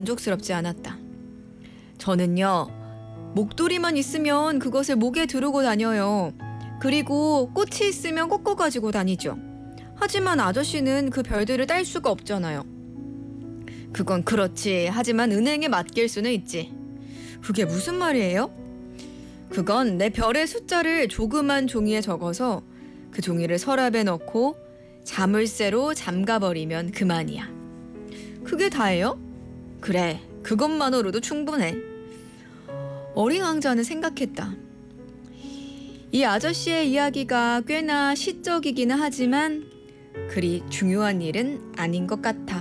만족스럽지 않았다. 저는요, 목도리만 있으면 그것을 목에 두르고 다녀요. 그리고 꽃이 있으면 꽂고 가지고 다니죠. 하지만 아저씨는 그 별들을 딸 수가 없잖아요. 그건 그렇지. 하지만 은행에 맡길 수는 있지. 그게 무슨 말이에요? 그건 내 별의 숫자를 조그만 종이에 적어서 그 종이를 서랍에 넣고 자물쇠로 잠가버리면 그만이야. 그게 다예요? 그래, 그것만으로도 충분해. 어린 왕자는 생각했다. 이 아저씨의 이야기가 꽤나 시적이기는 하지만 그리 중요한 일은 아닌 것 같아.